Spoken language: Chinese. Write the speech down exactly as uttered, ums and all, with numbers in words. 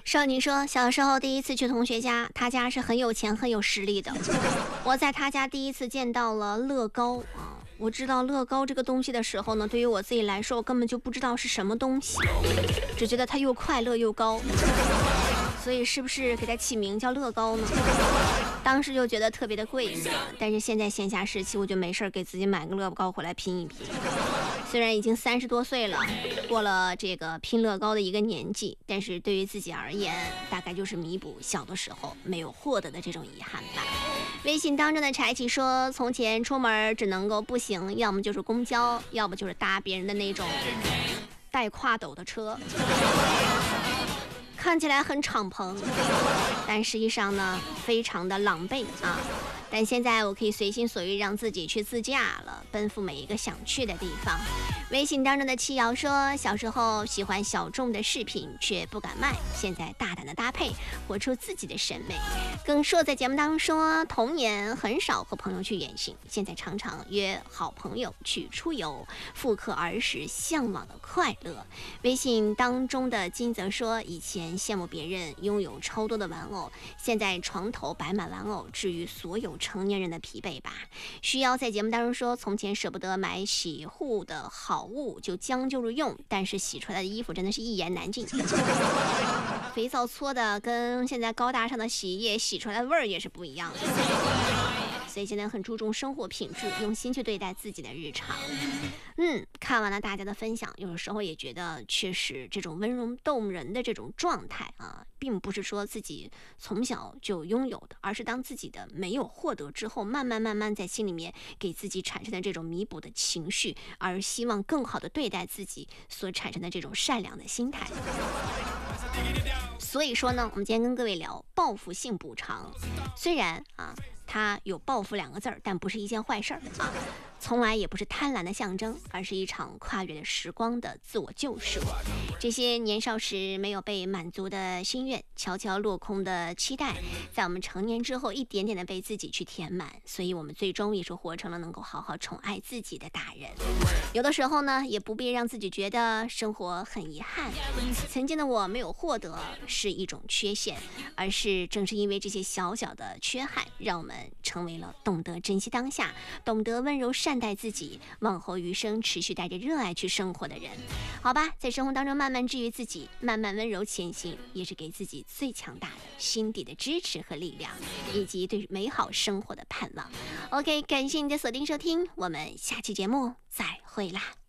少女说，小时候第一次去同学家，他家是很有钱很有实力的。我在他家第一次见到了乐高啊！我知道乐高这个东西的时候呢，对于我自己来说，我根本就不知道是什么东西，只觉得它又快乐又高，所以是不是给它起名叫乐高呢？当时就觉得特别的贵，但是现在闲暇时期，我就没事给自己买个乐高回来拼一拼。虽然已经三十多岁了，过了这个拼乐高的一个年纪，但是对于自己而言，大概就是弥补小的时候没有获得的这种遗憾吧。微信当中的柴启说，从前出门只能够步行，要么就是公交，要么就是搭别人的那种带挎斗的车，看起来很敞篷，但实际上呢非常的狼狈啊。但现在我可以随心所欲让自己去自驾了，奔赴每一个想去的地方。微信当中的七瑶说，小时候喜欢小众的饰品却不敢卖，现在大胆的搭配，活出自己的审美。耿硕在节目当中说，童年很少和朋友去远行，现在常常约好朋友去出游，复刻儿时向往的快乐。微信当中的金泽说，以前羡慕别人拥有超多的玩偶，现在床头摆满玩偶，治愈所有成年人的疲惫吧。需要在节目当中说，从前舍不得买洗护的好物，就将就着用，但是洗出来的衣服真的是一言难尽。肥皂搓的跟现在高大上的洗衣液洗出来的味儿也是不一样的。所以现在很注重生活品质，用心去对待自己的日常。嗯，看完了大家的分享，有的时候也觉得确实这种温柔动人的这种状态啊，并不是说自己从小就拥有的，而是当自己的没有获得之后，慢慢慢慢在心里面给自己产生的这种弥补的情绪，而希望更好的对待自己所产生的这种善良的心态。所以说呢，我们今天跟各位聊报复性补偿。虽然啊它有报复两个字儿，但不是一件坏事儿啊，从来也不是贪婪的象征，而是一场跨越了时光的自我救赎。这些年少时没有被满足的心愿，悄悄落空的期待，在我们成年之后一点点的被自己去填满，所以我们最终也是活成了能够好好宠爱自己的大人。有的时候呢，也不必让自己觉得生活很遗憾，曾经的我没有获得是一种缺陷，而是正是因为这些小小的缺憾，让我们成为了懂得珍惜当下，懂得温柔善待自己，往后余生持续带着热爱去生活的人。好吧，在生活当中慢慢治愈自己，慢慢温柔前行，也是给自己最强大的心底的支持和力量，以及对美好生活的盼望。 OK， 感谢你的锁定收听，我们下期节目再会啦。